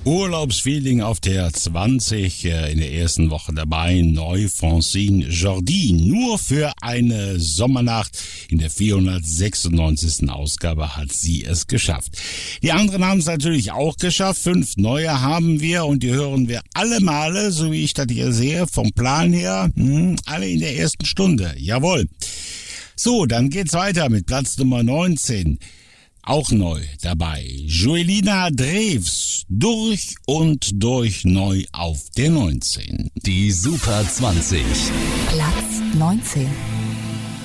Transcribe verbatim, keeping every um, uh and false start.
Urlaubsfeeling auf der zwanzig, äh, in der ersten Woche dabei, neu Francine Jordi. Nur für eine Sommernacht in der vierhundertsechsundneunzigsten Ausgabe hat sie es geschafft. Die anderen haben es natürlich auch geschafft. Fünf neue haben wir und die hören wir alle Male, so wie ich das hier sehe, vom Plan her, mh, alle in der ersten Stunde. Jawohl. So, dann geht's weiter mit Platz Nummer neunzehn. Auch neu dabei, Joelina Drews, durch und durch neu auf der neunzehn. Die Super zwanzig. Platz neunzehn.